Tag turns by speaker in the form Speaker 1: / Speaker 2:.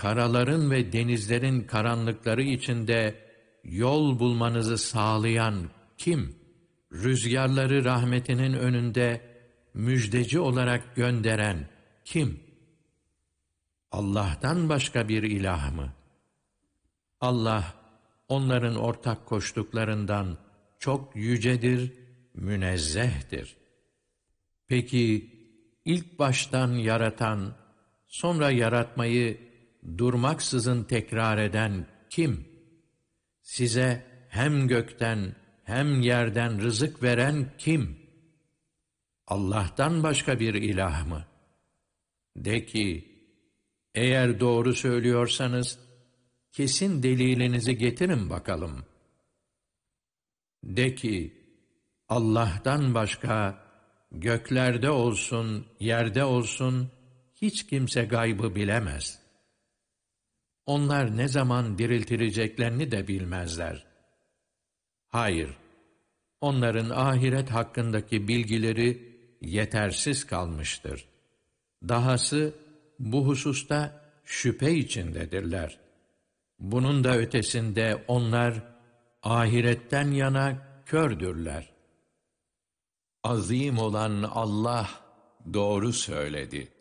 Speaker 1: karaların ve denizlerin karanlıkları içinde yol bulmanızı sağlayan kim? Rüzgarları rahmetinin önünde müjdeci olarak gönderen kim? Allah'tan başka bir ilah mı? Allah, onların ortak koştuklarından çok yücedir, münezzehtir. Peki, ilk baştan yaratan, sonra yaratmayı durmaksızın tekrar eden kim? Size hem gökten hem yerden rızık veren kim? Allah'tan başka bir ilah mı? De ki, eğer doğru söylüyorsanız, kesin delilinizi getirin bakalım. De ki, Allah'tan başka, göklerde olsun, yerde olsun, hiç kimse gaybı bilemez. Onlar ne zaman diriltileceklerini de bilmezler. Hayır, onların ahiret hakkındaki bilgileri yetersiz kalmıştır. Dahası bu hususta şüphe içindedirler. Bunun da ötesinde onlar ahiretten yana kördürler.
Speaker 2: Azim olan Allah doğru söyledi.